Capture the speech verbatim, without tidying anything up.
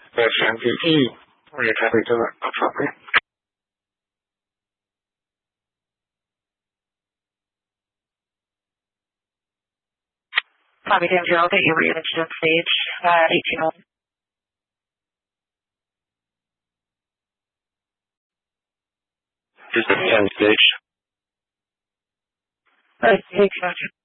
เปิดเสียงที่ที่ไม่ได้ไปตัวอับฟังเลย Bobby D'Angelo, that you were imaged on stage uh, eighteen oh. Just on stage. Right, stage, gotcha.